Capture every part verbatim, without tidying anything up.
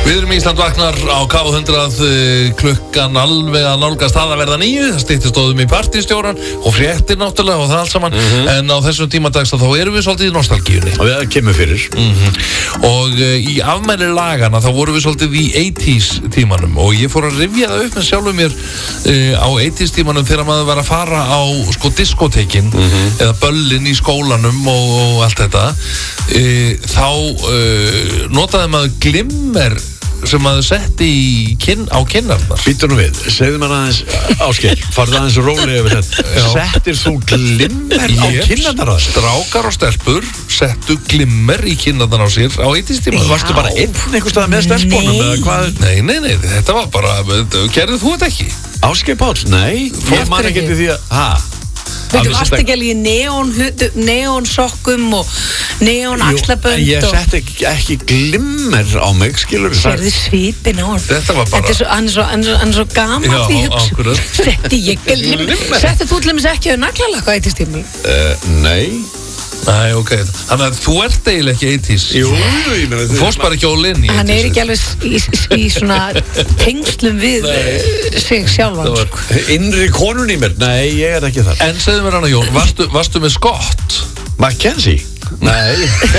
Við erum í Ísland vaknar á K hundrað klukkan alveg að nálgast það að verða nýju. Það styttist stóðum í partistjóran og fréttir náttúrulega og það allt saman. Mm-hmm. En á þessum tímadags þá erum við svolítið í nostalgíunni. Og það kemur fyrir. Mm-hmm. Og uh, í afmæli lagana þá vorum við svolítið í eighties tímanum og ég fór að rifja það upp með sjálfum mér uh, á eighties tímanum þegar maður var að fara á sko diskotekin mm-hmm. eða böllin í skólanum og, og allt þetta. Uh, þá uh, notaði maður glimmer sem maður setti í kinn, á kinnarnar. Býttu nú við, segðu mér aðeins Ásgeir, farðu aðeins rólega yfir þetta. Settir þú glimmer á kinnarnar? Strákar og stelpur settu glimmer í kinnarnar á sér á eighties-tíma. Varstu bara einn einhvers staðar með stelpunum eða hvað? Nei, nei, nei, þetta var bara, gerðið þú þetta ekki? Ásgeir Páll, nei, ég man ekki til því að, ha? Þú varst ekki alveg í neon, neon sokkum og neon axlabönd. Ég setti ekki, ekki glimmer á mig, skilur þú? Sérði svipin á hann. Þetta var bara... Þetta er svo, hann er svo, hann er svo gamall í hugsun. Setti ég glimmer. Setti þú til dæmis ekki að naglalakka eighties tíma? Uh, nei. Nei, ok. Þannig að þú ert eiginlega ekki eighties. Jú, ég meina þetta. Þú fórst bara ekki all in í eighties. Hann er ekki alveg í, í svona tengslum við Nei. sig sjálfan. Var... Innri konun í mér? Nei, ég er ekki þar. En segðu mér hana, Jón, varstu, varstu með skott? Mackenzie? Nei.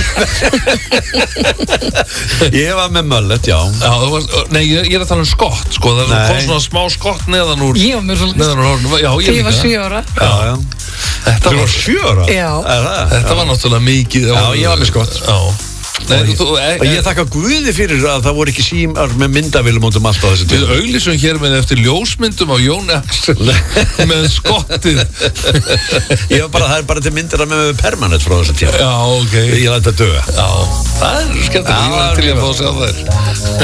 Ég var með möllet, já. Já, þú varst, nei, ég, ég er að tala um skott, sko. Það Nei. kom svona smá skott neðan úr... Ég var með svona... Neðan úr hornum. Já, ég líka. Þegar ég var sjö ára. Já, já. Þetta var sjö ára? Já. Þetta var náttúrulega mikið. Já, ég var með skott. Já. Nei, og, þú, e, og ég þakka Guði fyrir að það voru ekki símar með myndavélum út um allt á þessu tíma. Við auglýsum hér með eftir ljósmyndum á Jón Axel með skottið. Ég var bara, það er bara til myndir að með permanent frá þessu tíma. Já, ok. Ég læt að döga. Já, það er skemmtilega. Ég var til að fá að sjá þær.